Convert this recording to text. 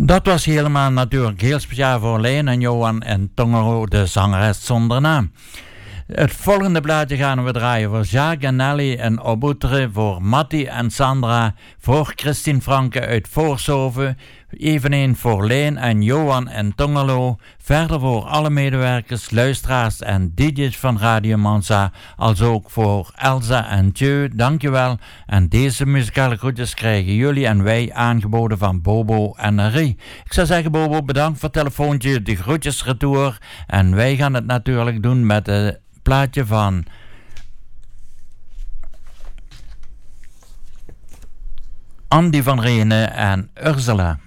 Dat was helemaal natuurlijk heel speciaal voor Leen en Johan en Tongero, de zangeres zonder naam. Het volgende plaatje gaan we draaien voor Jacques en Nelly en Oboutre, voor Matti en Sandra, voor Christine Franke uit Voorshoven, eveneens voor Leen en Johan en Tongelo, verder voor alle medewerkers, luisteraars en DJ's van Radio Mansa, als ook voor Elsa en Tjeu, dankjewel. En deze muzikale groetjes krijgen jullie en wij aangeboden van Bobo en Rie. Ik zou zeggen, Bobo, bedankt voor het telefoontje, de groetjes retour. En wij gaan het natuurlijk doen met het plaatje van Andy van Renen en Ursula.